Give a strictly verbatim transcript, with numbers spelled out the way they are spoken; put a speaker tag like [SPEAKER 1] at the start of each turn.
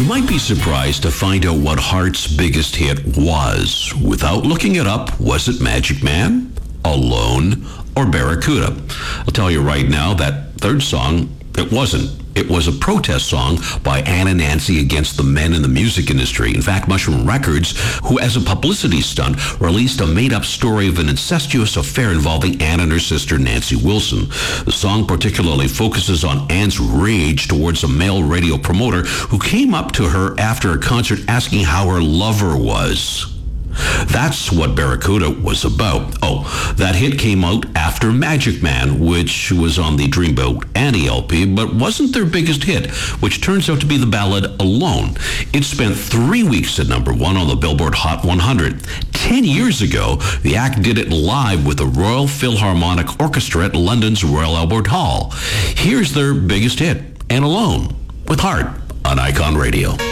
[SPEAKER 1] might be surprised to find out what Heart's biggest hit was. Without looking it up, was it Magic Man, Alone, or Barracuda? I'll tell you right now, that third song, it wasn't. It was a protest song by Ann and Nancy against the men in the music industry. In fact, Mushroom Records, who as a publicity stunt released a made-up story of an incestuous affair involving Ann and her sister Nancy Wilson. The song particularly focuses on Ann's rage towards a male radio promoter who came up to her after a concert asking how her lover was. That's what Barracuda was about. Oh, that hit came out after Magic Man, which was on the Dreamboat Annie L P, but wasn't their biggest hit, which turns out to be the ballad Alone. It spent three weeks at number one on the Billboard Hot one hundred. Ten years ago, the act did it live with the Royal Philharmonic Orchestra at London's Royal Albert Hall. Here's their biggest hit, and Alone, with Heart, on Icon Radio.